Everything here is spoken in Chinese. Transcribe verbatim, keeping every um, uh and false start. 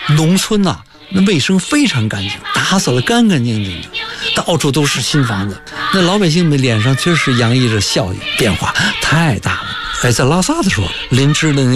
农村呐、啊，那卫生非常干净，打扫得干干净净的，到处都是新房子，那老百姓们脸上确实洋溢着笑意，变化太大了。哎，在拉萨的时候，林芝的那